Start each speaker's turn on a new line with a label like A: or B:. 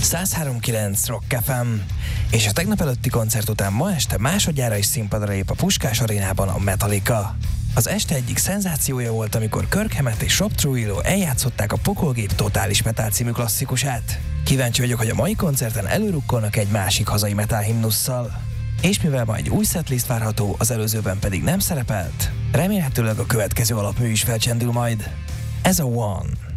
A: 103.9 Rock FM. És a tegnap előtti koncert után ma este másodjára is színpadra lép a Puskás Arénában a Metallica. Az este egyik szenzációja volt, amikor Kirk Hammett és Rob Trujillo eljátszották a Pokolgép Totális Metal című klasszikusát. Kíváncsi vagyok, hogy a mai koncerten előrukkolnak egy másik hazai metal himnusszal. És mivel ma egy új setlist várható, az előzőben pedig nem szerepelt, remélhetőleg a következő alapmű is felcsendül majd. Ez a One.